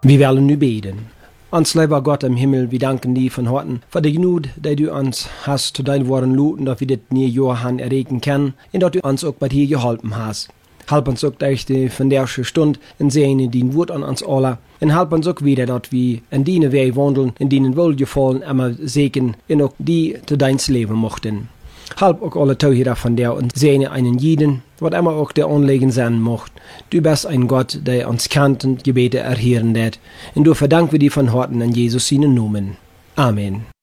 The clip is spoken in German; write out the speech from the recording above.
Wir wollen nu beten. Ons lieber Gott im Himmel, wir danken dir von Herzen für die Gnade, die du uns hast zu deinen Worten luten, dass wir das nie Johann erregen können und dass du uns auch bei dir geholfen hast. Halb uns auch durch die von der Stunde in Sehne, die Wort an uns alle. Und halb uns auch wieder, dass wir in deine Wege wandeln, in deinen Wohlgefallen immer segnen und auch die zu deins Leben mochten. Halb auch alle Tauhörer von der und Sehne einen jeden, was immer auch der Anliegen sein mocht. Du bist ein Gott, der uns kennt und Gebete erhören wird. Und du verdanken wir dir von Herzen in Jesus seinen Namen. Amen.